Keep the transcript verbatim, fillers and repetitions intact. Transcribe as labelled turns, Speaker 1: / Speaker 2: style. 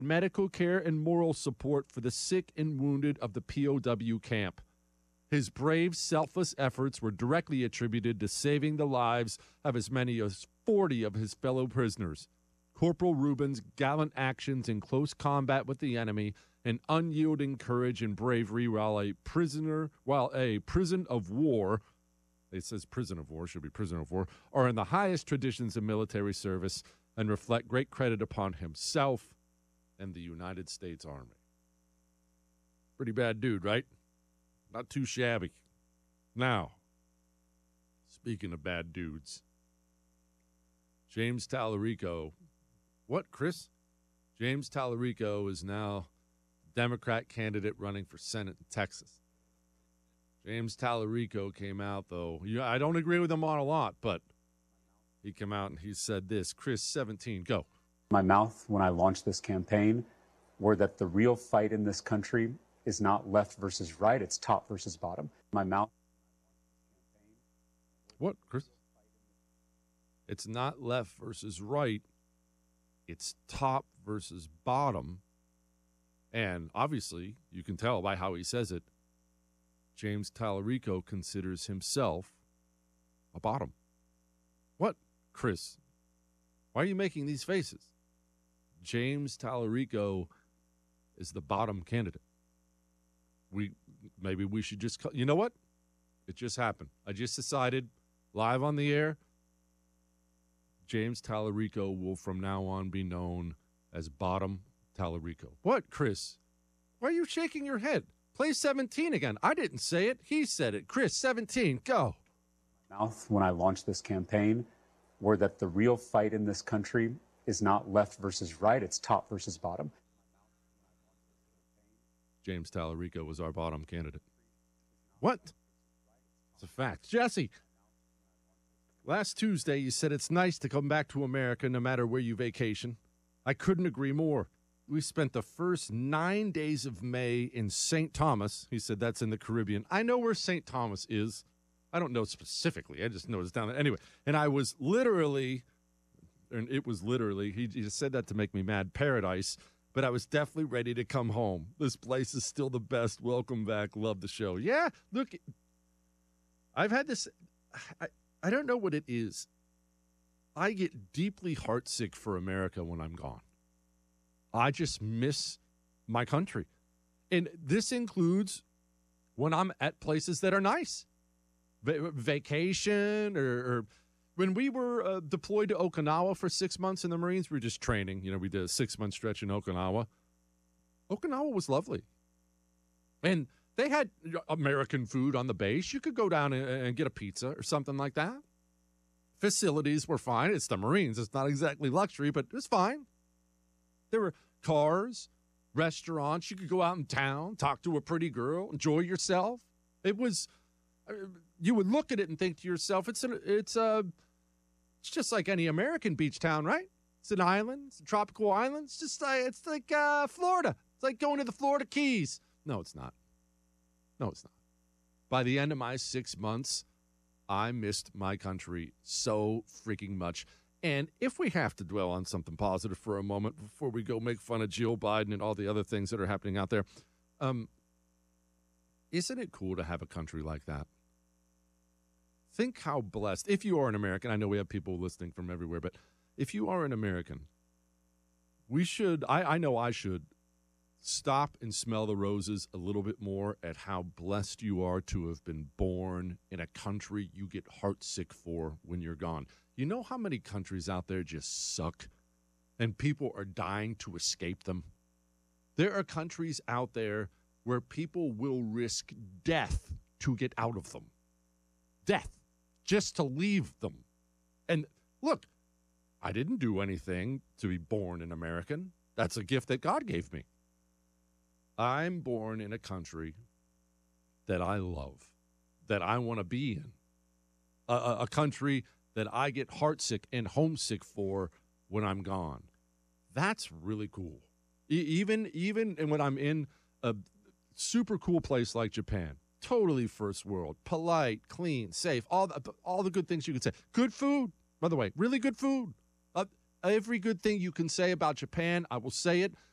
Speaker 1: medical care and moral support for the sick and wounded of the P O W camp. His brave, selfless efforts were directly attributed to saving the lives of as many as forty of his fellow prisoners. Corporal Rubin's gallant actions in close combat with the enemy and unyielding courage and bravery while a prisoner, while a prison of war, it says prison of war, should be prisoner of war, are in the highest traditions of military service and reflect great credit upon himself and the United States Army. Pretty bad dude, right? Not too shabby. Now, speaking of bad dudes, James Tallarico, what, Chris? James Tallarico is now Democrat candidate running for Senate in Texas. James Tallarico came out, though. I don't agree with him on a lot, but he came out and he said this. Chris, seventeen, go.
Speaker 2: My mouth when I launched this campaign were that the real fight in this country is not left versus right, it's top versus bottom. My mouth.
Speaker 1: What, Chris? It's not left versus right, it's top versus bottom. And obviously, you can tell by how he says it, James Tallarico considers himself a bottom. What, Chris? Why are you making these faces? James Tallarico is the bottom candidate. We maybe we should just, you know what? It just happened. I just decided, live on the air, James Tallarico will from now on be known as Bottom Tallarico. What, Chris? Why are you shaking your head? Play seventeen again. I didn't say it. He said it. Chris, seventeen, go.
Speaker 2: My mouth when I launched this campaign were that the real fight in this country is not left versus right, it's top versus bottom.
Speaker 1: James Tallarico was our bottom candidate. What? It's a fact. Jesse, last Tuesday you said it's nice to come back to America no matter where you vacation. I couldn't agree more. We spent the first nine days of May in Saint Thomas. He said that's in the Caribbean. I know where Saint Thomas is. I don't know specifically. I just know it's down there. Anyway, and I was literally, and it was literally, he just said that to make me mad, paradise. But I was definitely ready to come home. This place is still the best. Welcome back. Love the show. Yeah, look, I've had this. I, I don't know what it is. I get deeply heartsick for America when I'm gone. I just miss my country. And this includes when I'm at places that are nice. Va- vacation or, or when we were uh, deployed to Okinawa for six months in the Marines, we were just training. You know, we did a six-month stretch in Okinawa. Okinawa was lovely. And they had American food on the base. You could go down and, and get a pizza or something like that. Facilities were fine. It's the Marines. It's not exactly luxury, but it was fine. There were cars, restaurants. You could go out in town, talk to a pretty girl, enjoy yourself. It was... You would look at it and think to yourself, it's a, it's a, it's just like any American beach town, right? It's an island, it's a tropical island. It's just like it's like uh, Florida. It's like going to the Florida Keys. No, it's not. No, it's not. By the end of my six months, I missed my country so freaking much. And if we have to dwell on something positive for a moment before we go make fun of Jill Biden and all the other things that are happening out there, um, isn't it cool to have a country like that? Think how blessed, if you are an American, I know we have people listening from everywhere, but if you are an American, we should, I, I know I should, stop and smell the roses a little bit more at how blessed you are to have been born in a country you get heartsick for when you're gone. You know how many countries out there just suck and people are dying to escape them? There are countries out there where people will risk death to get out of them. Death. Just to leave them. And look, I didn't do anything to be born an American. That's a gift that God gave me. I'm born in a country that I love, that I want to be in. A, a, a country that I get heartsick and homesick for when I'm gone. That's really cool. E- even, even and when I'm in a super cool place like Japan, totally first world, polite, clean, safe, all the, all the good things you could say. Good food, by the way, really good food. Uh, every good thing you can say about Japan, I will say it.